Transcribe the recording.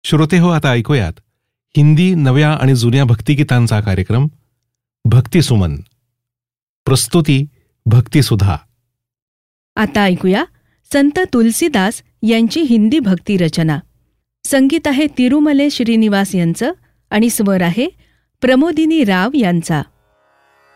श्रोते हो, आता ऐकूयात हिंदी नव्या आणि जुन्या भक्तिगीतांचा कार्यक्रम भक्तिसुमन. प्रस्तुती भक्तिसुधा. आता ऐकूया संत तुलसीदास यांची हिंदी भक्ती रचना. संगीत आहे तिरुमले श्रीनिवास यांचं आणि स्वर आहे प्रमोदिनी राव यांचा.